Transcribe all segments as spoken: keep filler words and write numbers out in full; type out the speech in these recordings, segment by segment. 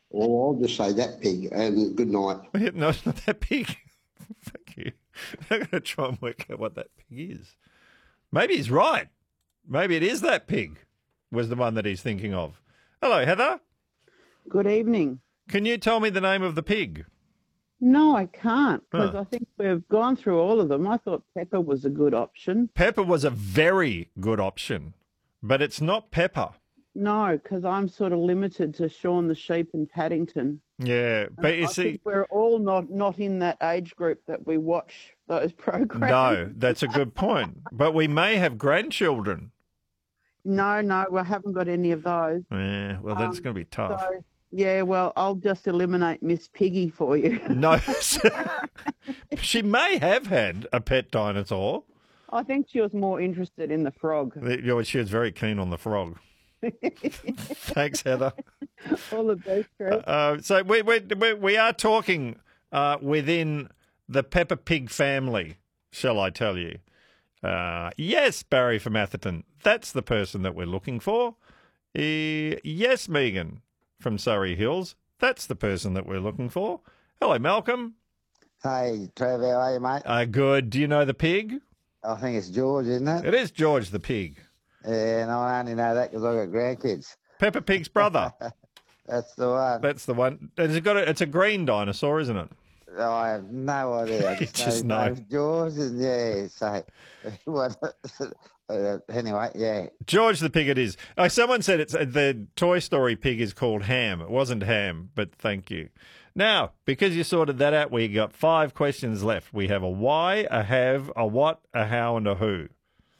Well, I'll just say that pig, and good night. No, it's not that pig. Thank you. I'm going to try and work out what that pig is. Maybe he's right. Maybe it is that pig was the one that he's thinking of. Hello, Heather. Good evening. Can you tell me the name of the pig? No, I can't, because Huh. I think we've gone through all of them. I thought Pepper was a good option. Pepper was a very good option, but it's not Pepper. No, because I'm sort of limited to Shaun the Sheep and Paddington. Yeah, but you I see, think we're all not, not in that age group that we watch those programs. no, that's a good point. But we may have grandchildren. No, no, we haven't got any of those. Yeah, well, that's Um, going to be tough. So, yeah, well, I'll just eliminate Miss Piggy for you. No, she may have had a pet dinosaur. I think she was more interested in the frog. You know, she was very keen on the frog. Thanks, Heather. All the best, Chris. Uh, so we, we, we, we are talking uh, within the Peppa Pig family, shall I tell you. Uh, yes, Barry from Atherton. That's the person that we're looking for. Uh, yes, Megan from Surrey Hills. That's the person that we're looking for. Hello, Malcolm. Hey, Trevor, how are you, mate? Uh, good. Do you know the pig? I think it's George, isn't it? It is George the pig. Yeah, and I only know that because I've got grandkids. Peppa Pig's brother. That's the one. That's the one. It's got a, it's a green dinosaur, isn't it? Oh, I have no idea. I You just, just know, know. his name's George, and yeah, so well, uh, anyway, yeah. George the pig it is. Oh, someone said it's the Toy Story pig is called Ham. It wasn't Ham, but thank you. Now, because you sorted that out, we got five questions left. We have a why, a have, a what, a how, and a who.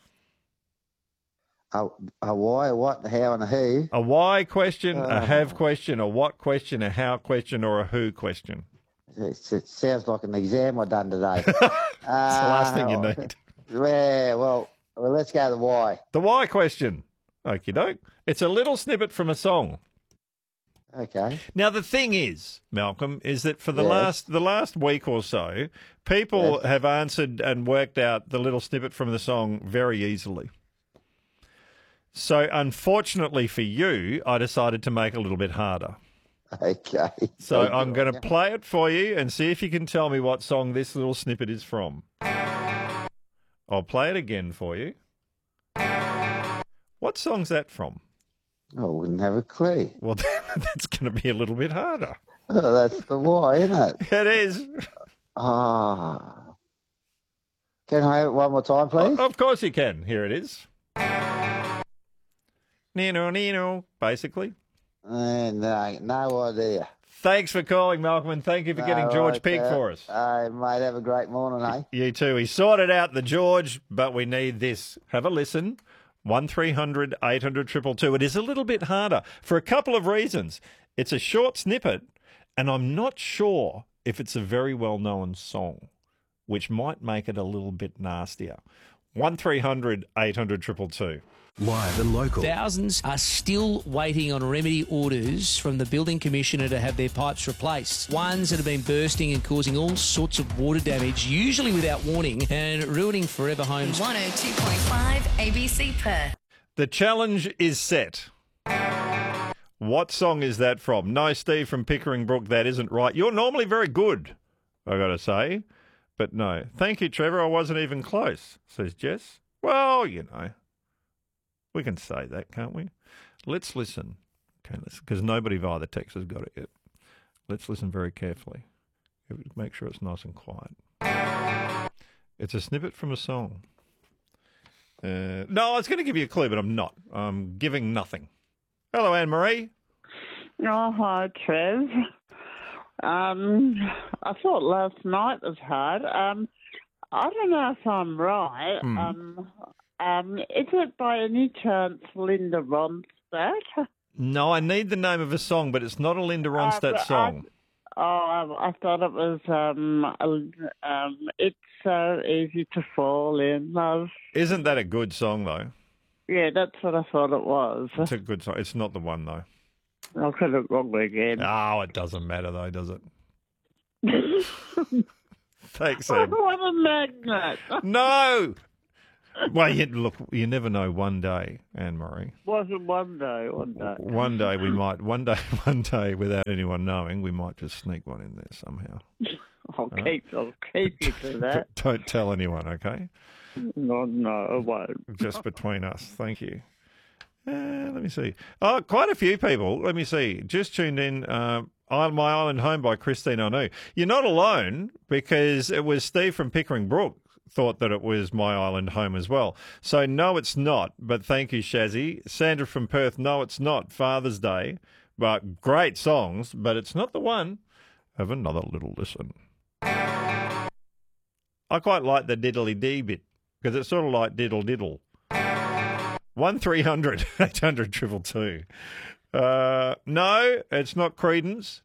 A, a why, a what, a how, and a who. A why question, a Oh. have question, a what question, a how question, or a who question. It's, it sounds like an exam I've done today. It's the last thing you need. Yeah, well, well, let's go to the why. The why question. Okie doke. It's a little snippet from a song. Okay. Now the thing is, Malcolm, is that for the Yes. last the last week or so, people Yes. have answered and worked out the little snippet from the song very easily. So unfortunately for you, I decided to make it a little bit harder. Okay. So Thank I'm you. going to play it for you and see if you can tell me what song this little snippet is from. I'll play it again for you. What song's that from? I wouldn't have a clue. Well, that's going to be a little bit harder. Oh, that's the why, isn't it? It is. Ah. Can I have it one more time, please? Of course you can. Here it is. Nino, Nino, basically. Uh, no, no idea. Thanks for calling, Malcolm, and thank you for getting George right, Pig uh, for us. Uh, mate, have a great morning, eh? You too. He sorted out the George, but we need this. Have a listen. one three hundred eight hundred two two two. It is a little bit harder for a couple of reasons. It's a short snippet, and I'm not sure if it's a very well-known song, which might make it a little bit nastier. one three hundred eight hundred two two two. Live and local. Thousands are still waiting on remedy orders from the building commissioner to have their pipes replaced. Ones that have been bursting and causing all sorts of water damage, usually without warning, and ruining forever homes. one oh two point five A B C Perth. The challenge is set. What song is that from? No, Steve from Pickering Brook, that isn't right. You're normally very good, I got to say. But no. Thank you, Trevor. I wasn't even close, says Jess. Well, you know. We can say that, can't we? Let's listen. Okay, because nobody via the text has got it yet. Let's listen very carefully. Make sure it's nice and quiet. It's a snippet from a song. Uh, no, I was going to give you a clue, but I'm not. I'm giving nothing. Hello, Anne-Marie. Oh, hi, Trev. Um, I thought last night was hard. Um, I don't know if I'm right. Hmm. Um, um, is it by any chance Linda Ronstadt? No, I need the name of a song, but it's not a Linda Ronstadt Uh, but song. I, oh, I, I thought it was. Um, a- um, it's so easy to fall in love. Isn't that a good song, though? Yeah, that's what I thought it was. It's a good song. It's not the one, though. I'll get it wrong again. Oh, it doesn't matter, though, does it? Thanks, Anne. What a magnet! No! Well, you, look, you never know. One day, Anne-Marie. Wasn't one day, one day. One day we might. One day, one day, without anyone knowing, we might just sneak one in there somehow. I'll keep, I'll keep you to that. Don't tell anyone, okay? No, no, I won't. Just between us. Thank you. Uh, let me see. Oh, quite a few people. Let me see. Just tuned in. Uh, On My Island Home by Christine Anu. You're not alone, because it was Steve from Pickering Brook thought that it was My Island Home as well. So no, it's not. But thank you, Shazzy. Sandra from Perth. No, it's not. Father's Day. But great songs. But it's not the one. Have another little listen. I quite like the diddly dee bit, because it's sort of like diddle diddle. One three hundred eight hundred triple two. Uh, no, it's not Creedence.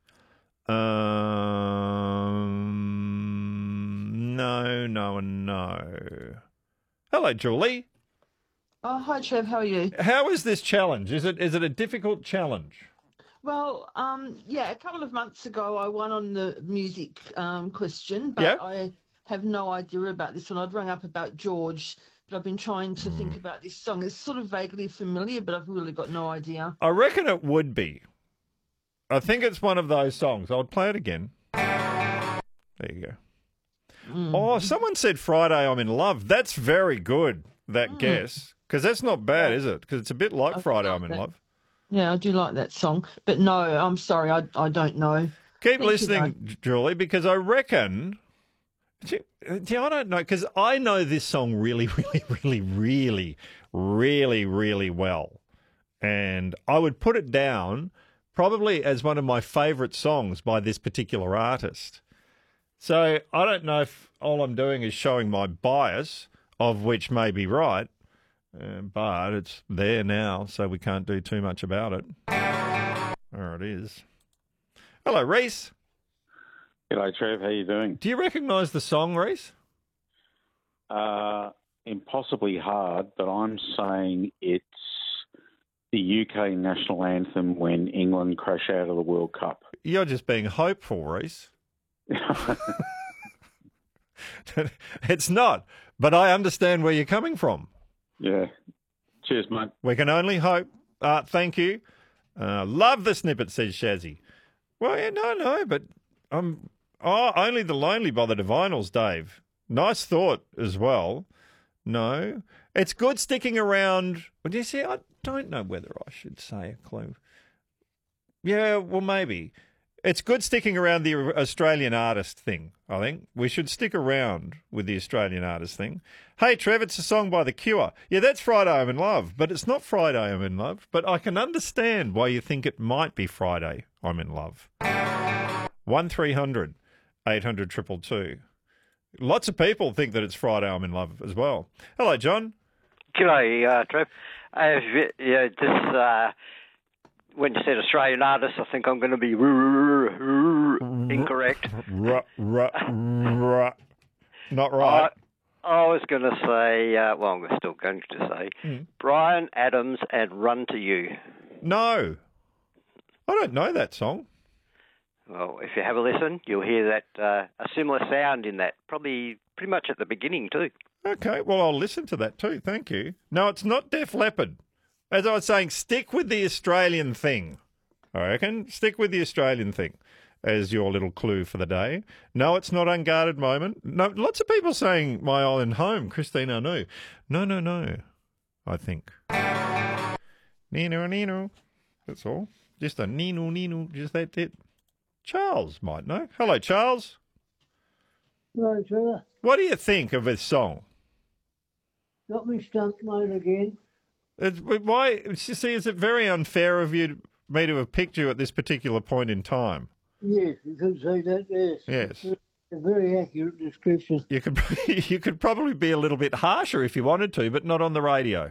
Um, no, no, and no. Hello, Julie. Oh, hi, Trev. How are you? How is this challenge? Is it is it a difficult challenge? Well, um, yeah, a couple of months ago I won on the music um, question, but Yeah. I have no idea about this one. I'd rung up about George, but I've been trying to think about this song. It's sort of vaguely familiar, but I've really got no idea. I reckon it would be. I think it's one of those songs. I'll play it again. There you go. Mm. Oh, someone said Friday I'm in Love. That's very good, that Mm. guess. Because that's not bad, is it? Because it's a bit like I Friday like I'm in that. Love. Yeah, I do like that song, but no, I'm sorry, I I don't know. Keep Thank you, listening, though. Julie, because I reckon... See, I don't know, because I know this song really, really, really, really, really, really well. And I would put it down probably as one of my favourite songs by this particular artist. So I don't know if all I'm doing is showing my bias, of which may be right, uh, but it's there now, so we can't do too much about it. There it is. Hello, Reese. G'day, Trev. How you doing? Do you recognise the song, Reese? Uh, impossibly hard, but I'm saying it's the U K national anthem when England crash out of the World Cup. You're just being hopeful, Reese. It's not, but I understand where you're coming from. Yeah. Cheers, mate. We can only hope. Uh, thank you. Uh, love the snippet, says Shazzy. Well, yeah, no, no, but I'm... Oh, Only the Lonely by the Divinals, Dave. Nice thought as well. No. It's good sticking around. Well, you see, I don't know whether I should say a clue. Yeah, well, maybe. It's good sticking around the Australian artist thing, I think. We should stick around with the Australian artist thing. Hey, Trev, it's a song by The Cure. Yeah, that's Friday I'm in Love, but it's not Friday I'm in Love. But I can understand why you think it might be Friday I'm in Love. one three hundred eight hundred two two two. Lots of people think that it's Friday I'm in Love as well. Hello, John. G'day, uh, Trev. Uh, yeah, just uh, when you said Australian artist, I think I'm going to be incorrect. R- r- r- not right. I, I was going to say, uh, well, I'm still going to say, Hmm. Brian Adams and Run to You. No. I don't know that song. Well, if you have a listen, you'll hear that uh, a similar sound in that, probably pretty much at the beginning too. Okay, well, I'll listen to that too. Thank you. No, it's not Def Leppard. As I was saying, stick with the Australian thing. I reckon. Stick with the Australian thing as your little clue for the day. No, it's not Unguarded Moment. No, lots of people saying My Island Home, Christine Anu. No, no, no, I think. Nino, Nino. That's all. Just a Nino, Nino. Just that it. Charles might know. Hello, Charles. Right, Trevor. What do you think of this song? Got me stumped, mate, again. It's, why? You see, is it very unfair of you, me to have picked you at this particular point in time? Yes, you could say that, yes. Yes. A very accurate description. You could you could probably be a little bit harsher if you wanted to, but not on the radio.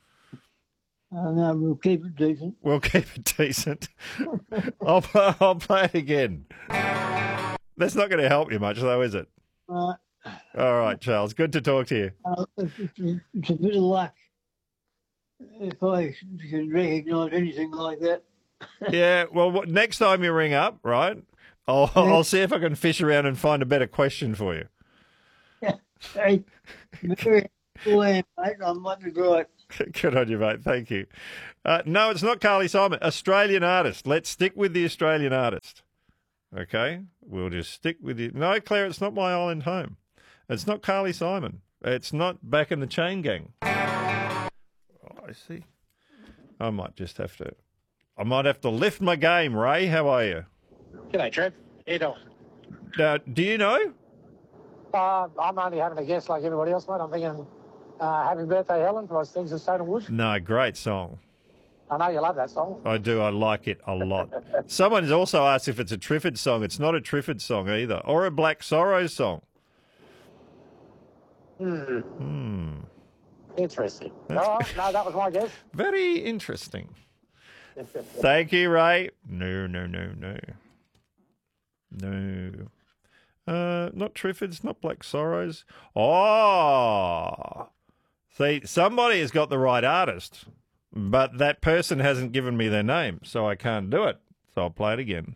Uh, no, we'll keep it decent. We'll keep it decent. I'll play, I'll play it again. That's not going to help you much, though, is it? Uh, All right, Charles. Good to talk to you. uh, it's, it's, it's a bit of luck if I can recognise anything like that. Yeah. Well, what, next time you ring up, right? I'll I'll see if I can fish around and find a better question for you. Hey, very, Well, mate, I might be right. Good on you, mate. Thank you. Uh, no, it's not Carly Simon. Australian artist. Let's stick with the Australian artist. Okay? We'll just stick with you. No, Claire, it's not My Island Home. It's not Carly Simon. It's not Back in the Chain Gang. Oh, I see. I might just have to... I might have to lift my game, Ray. How are you? G'day, Trev. How you doing? Now, do you know? Uh, I'm only having a guess like everybody else, mate. I'm thinking uh, Happy Birthday, Helen, for Things of Stone and Wood. No, great song. I know you love that song. I do. I like it a lot. Someone's also asked if it's a Triffid song. It's not a Triffid song either. Or a Black Sorrow song. Hmm. Hmm. Interesting. No, no, that was my guess. Very interesting. Thank you, Ray. No, no, no, no. No. Uh, not Triffids, not Black Sorrows. Oh. See, somebody has got the right artist, but that person hasn't given me their name, so I can't do it. So I'll play it again.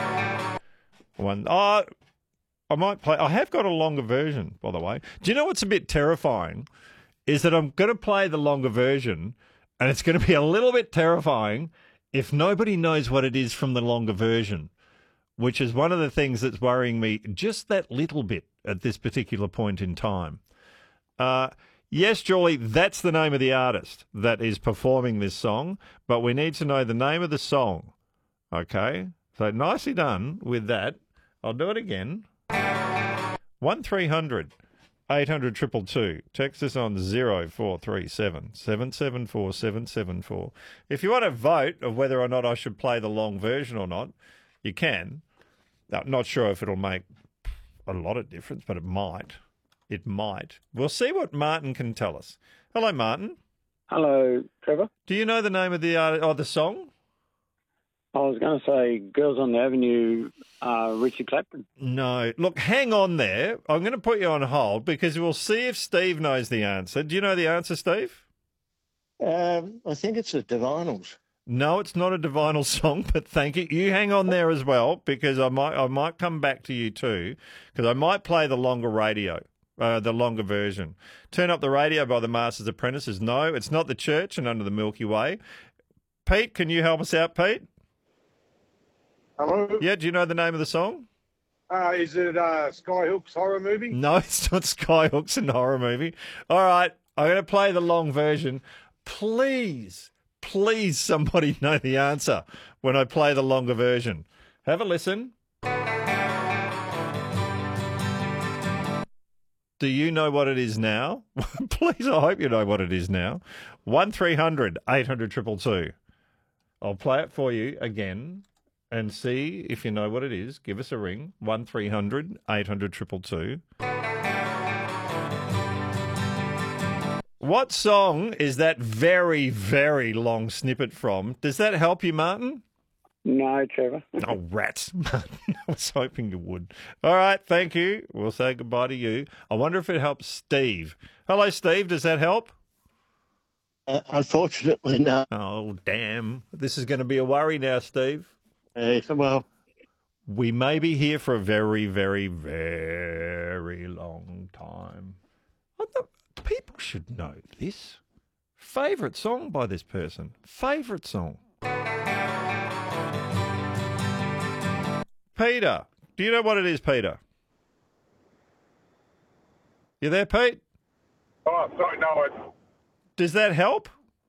One. Oh, I might play. I have got a longer version, by the way. Do you know what's a bit terrifying? Is that I'm going to play the longer version, and it's going to be a little bit terrifying if nobody knows what it is from the longer version, which is one of the things that's worrying me just that little bit at this particular point in time. Uh, yes, Julie, that's the name of the artist that is performing this song, but we need to know the name of the song. Okay? So nicely done with that. I'll do it again. one three hundred eight hundred two two two. Text us on zero four three seven seven seven four seven seven four. If you want to vote of whether or not I should play the long version or not, you can. I'm not sure if it'll make a lot of difference, but it might. It might. We'll see what Martin can tell us. Hello, Martin. Hello, Trevor. Do you know the name of the uh, or the song? I was going to say Girls on the Avenue, uh, Richie Clapton. No. Look, hang on there. I'm going to put you on hold because we'll see if Steve knows the answer. Do you know the answer, Steve? Um, I think it's the Divinals. No, it's not a Divinal song, but thank you. You hang on there as well because I might I might come back to you too because I might play the longer radio, uh, the longer version. Turn Up the Radio by the Masters Apprentices. No, it's not The Church and Under the Milky Way. Pete, can you help us out, Pete? Hello? Yeah, do you know the name of the song? Uh, is it uh, Skyhook's horror movie? No, it's not Skyhooks and horror movie. All right, I'm going to play the long version. Please, please somebody know the answer when I play the longer version. Have a listen. Do you know what it is now? Please, I hope you know what it is now. one three hundred eight hundred two two two. I'll play it for you again. And see if you know what it is. Give us a ring. one three hundred eight hundred two two two. What song is that very, very long snippet from? Does that help you, Martin? No, Trevor. Oh, rats, Martin. I was hoping you would. All right, thank you. We'll say goodbye to you. I wonder if it helps Steve. Hello, Steve. Does that help? Uh, unfortunately, no. Oh, damn. This is going to be a worry now, Steve. Uh, well, we may be here for a very, very, very long time. People should know this. Favourite song by this person. Favourite song. Peter. Do you know what it is, Peter? You there, Pete? Oh, sorry, no, it, Does that help?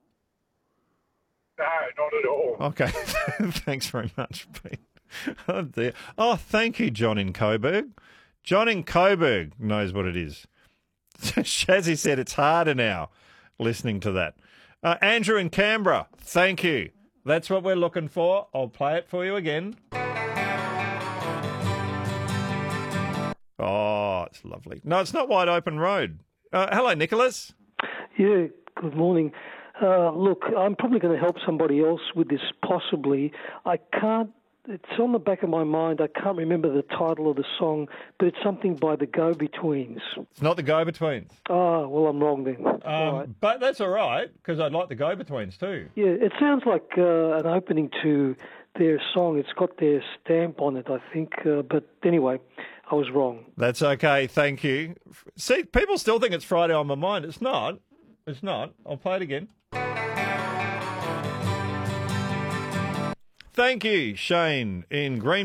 no, not at all. Okay. Thanks very much, Pete. Oh, dear. Oh, thank you, John in Coburg. John in Coburg knows what it is. Shazzy said it's harder now listening to that. Uh, Andrew in Canberra, thank you. That's what we're looking for. I'll play it for you again. Oh, it's lovely. No, it's not Wide Open Road. Uh, hello, Nicholas. Yeah, good morning. Uh, look, I'm probably going to help somebody else with this, possibly. I can't, it's on the back of my mind. I can't remember the title of the song, but it's something by the Go-Betweens. It's not the Go-Betweens. Oh, well, I'm wrong then. Um, all right. But that's all right, because I'd like the Go-Betweens too. Yeah, it sounds like uh, an opening to their song. It's got their stamp on it, I think. Uh, but anyway, I was wrong. That's okay. Thank you. See, people still think it's Friday on my mind. It's not. It's not. I'll play it again. Thank you, Shane in Green.